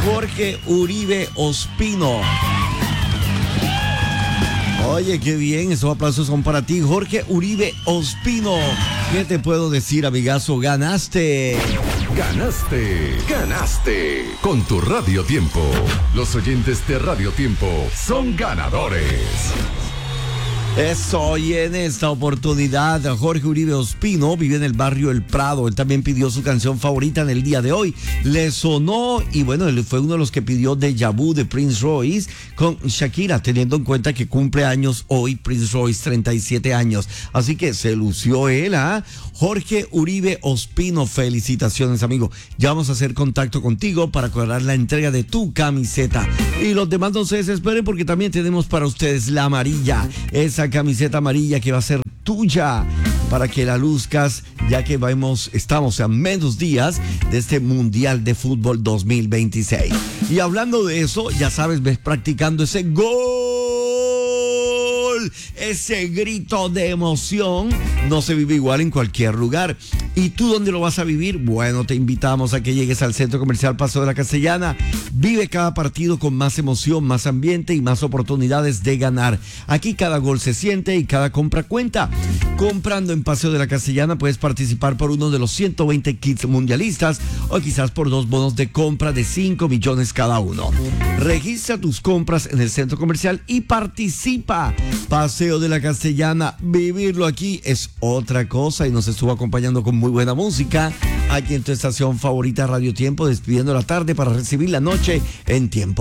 Jorge Uribe Ospino. Oye, qué bien, esos aplausos son para ti, Jorge Uribe Ospino. ¿Qué te puedo decir, amigazo? Ganaste. Ganaste con tu Radio Tiempo. Los oyentes de Radio Tiempo son ganadores. Eso, y en esta oportunidad Jorge Uribe Ospino vive en el barrio El Prado. Él también pidió su canción favorita en el día de hoy. Le sonó y bueno, él fue uno de los que pidió Deja Vu de Prince Royce con Shakira, teniendo en cuenta que cumple años hoy Prince Royce, 37 años. Así que se lució él, ¿ah? Jorge Uribe Ospino, felicitaciones, amigo. Ya vamos a hacer contacto contigo para acordar la entrega de tu camiseta. Y los demás no se desesperen porque también tenemos para ustedes la amarilla. Esa camiseta amarilla que va a ser tuya para que la luzcas, ya que estamos a menos días de este Mundial de Fútbol 2026. Y hablando de eso, ya sabes, ves practicando ese gol, ese grito de emoción, no se vive igual en cualquier lugar. ¿Y tú dónde lo vas a vivir? Bueno, te invitamos a que llegues al Centro Comercial Paso de la Castellana. Vive cada partido con más emoción, más ambiente y más oportunidades de ganar. Aquí cada gol se siente y cada compra cuenta. Comprando en Paseo de la Castellana puedes participar por uno de los 120 kits mundialistas o quizás por 2 bonos de compra de 5 millones cada uno. Registra tus compras en el Centro Comercial y participa. Paseo de la Castellana, vivirlo aquí es otra cosa y nos estuvo acompañando con muy buena música aquí en tu estación favorita Radio Tiempo, despidiendo la tarde para recibir la noche en tiempo.